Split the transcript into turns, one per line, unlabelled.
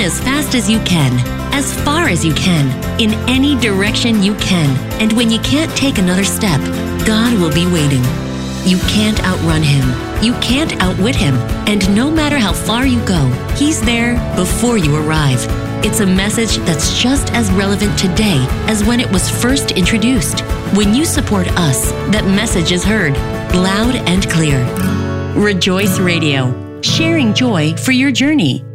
as fast as you can, as far as you can, in any direction you can. And when you can't take another step, God will be waiting. You can't outrun Him. You can't outwit Him. And no matter how far you go, He's there before you arrive. It's a message that's just as relevant today as when it was first introduced. When you support us, that message is heard loud and clear. Rejoice Radio, sharing joy for your journey.